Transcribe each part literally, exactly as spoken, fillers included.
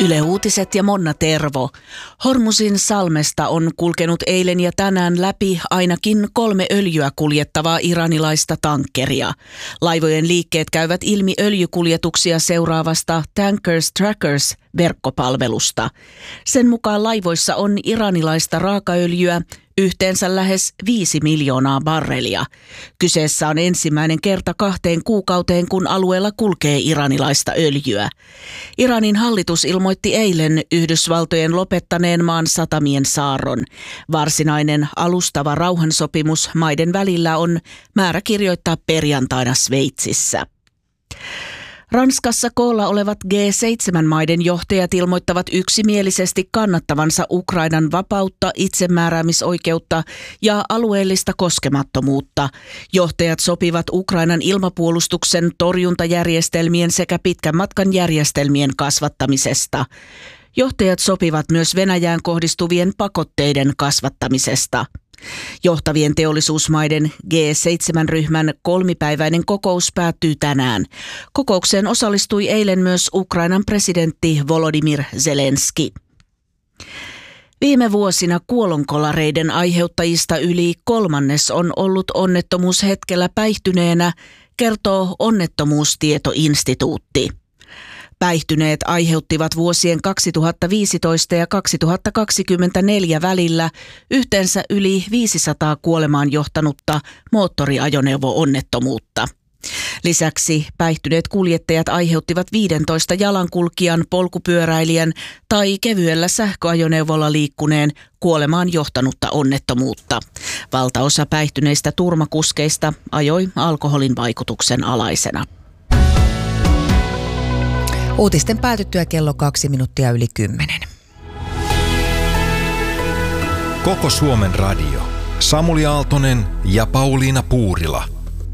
Yle Uutiset ja Monna Tervo. Hormusin salmesta on kulkenut eilen ja tänään läpi ainakin kolme öljyä kuljettavaa iranilaista tankkeria. Laivojen liikkeet käyvät ilmi öljykuljetuksia seuraavasta Tankers Trackers -verkkopalvelusta. Sen mukaan laivoissa on iranilaista raakaöljyä yhteensä lähes viisi miljoonaa barrelia. Kyseessä on ensimmäinen kerta kahteen kuukauteen, kun alueella kulkee iranilaista öljyä. Iranin hallitus ilmoitti eilen Yhdysvaltojen lopettaneen maan satamien saarron. Varsinainen alustava rauhansopimus maiden välillä on määrä kirjoittaa perjantaina Sveitsissä. Ranskassa koolla olevat G seitsemän -maiden johtajat ilmoittavat yksimielisesti kannattavansa Ukrainan vapautta, itsemääräämisoikeutta ja alueellista koskemattomuutta. Johtajat sopivat Ukrainan ilmapuolustuksen, torjuntajärjestelmien sekä pitkän matkan järjestelmien kasvattamisesta. Johtajat sopivat myös Venäjään kohdistuvien pakotteiden kasvattamisesta. Johtavien teollisuusmaiden G seitsemän -ryhmän kolmipäiväinen kokous päättyy tänään. Kokoukseen osallistui eilen myös Ukrainan presidentti Volodymyr Zelenski. Viime vuosina kuolonkolareiden aiheuttajista yli kolmannes on ollut onnettomuushetkellä päihtyneenä, kertoo Onnettomuustietoinstituutti. Päihtyneet aiheuttivat vuosien kaksituhattaviisitoista ja kaksituhattakaksikymmentäneljä välillä yhteensä yli viisisataa kuolemaan johtanutta moottoriajoneuvo-onnettomuutta. Lisäksi päihtyneet kuljettajat aiheuttivat viidentoista jalankulkijan, polkupyöräilijän tai kevyellä sähköajoneuvolla liikkuneen kuolemaan johtanutta onnettomuutta. Valtaosa päihtyneistä turmakuskeista ajoi alkoholin vaikutuksen alaisena. Uutisten päätyttyä kello kaksi minuuttia yli kymmenen. Koko Suomen radio. Samuli Aaltonen ja Pauliina Puurila.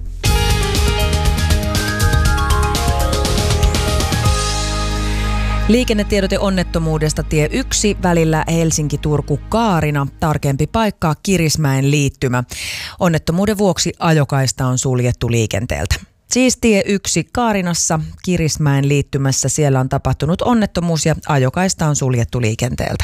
Liikennetiedote onnettomuudesta tie yksi välillä Helsinki-Turku-Kaarina. Tarkempi paikka Kirismäen liittymä. Onnettomuuden vuoksi ajokaista on suljettu liikenteeltä. Siis tie yksi Kaarinassa, Kirismäen liittymässä. Siellä on tapahtunut onnettomuus ja ajokaista on suljettu liikenteeltä.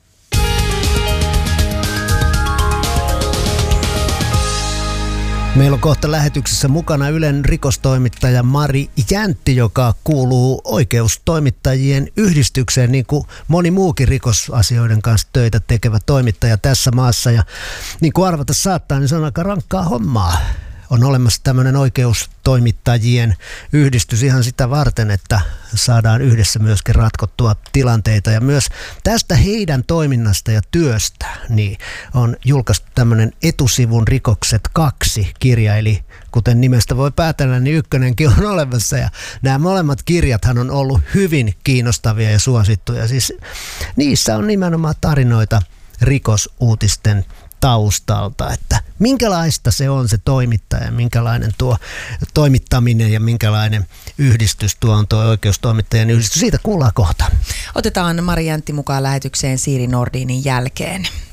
Meillä on kohta lähetyksessä mukana Ylen rikostoimittaja Mari Jäntti, joka kuuluu oikeustoimittajien yhdistykseen, niin kuin moni muukin rikosasioiden kanssa töitä tekevä toimittaja tässä maassa. Ja niin kuin arvata saattaa, niin se on aika rankkaa hommaa. On olemassa tämmöinen oikeustoimittajien yhdistys ihan sitä varten, että saadaan yhdessä myöskin ratkottua tilanteita. Ja myös tästä heidän toiminnasta ja työstä niin on julkaistu tämmöinen Etusivun rikokset kaksi -kirja. Eli kuten nimestä voi päätellä, niin ykkönenkin on olemassa. Ja nämä molemmat kirjathan on ollut hyvin kiinnostavia ja suosittuja. Siis niissä on nimenomaan tarinoita rikosuutisten taustalta, että minkälaista se on se toimittaja, minkälainen tuo toimittaminen ja minkälainen yhdistys tuo on tuo oikeustoimittajan yhdistys. Siitä kuullaan kohta. Otetaan Mari Jäntti mukaan lähetykseen Siiri Nordinin jälkeen.